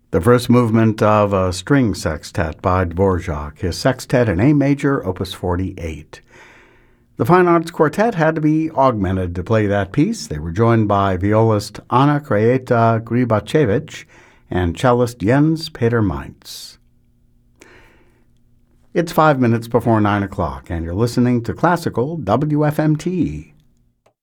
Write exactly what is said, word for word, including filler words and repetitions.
The first movement of a string sextet by Dvorak, his sextet in A major, opus forty-eight. The Fine Arts Quartet had to be augmented to play that piece. They were joined by violist Anna Krajeta Gribachevich and cellist Jens Peter Meintz. It's five minutes before nine o'clock, and you're listening to Classical W F M T.